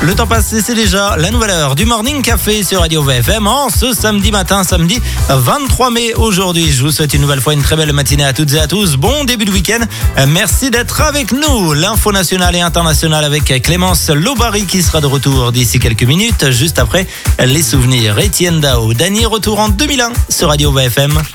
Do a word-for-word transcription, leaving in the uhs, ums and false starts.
Le temps passe et c'est déjà la nouvelle heure du Morning Café sur Radio V F M en ce samedi matin, samedi vingt-trois mai aujourd'hui. Je vous souhaite une nouvelle fois une très belle matinée à toutes et à tous. Bon début de week-end. Merci d'être avec nous. L'info nationale et internationale avec Clémence Lobary qui sera de retour d'ici quelques minutes. Juste après les souvenirs. Etienne Dao, Dany, retour en deux mille un sur Radio V F M.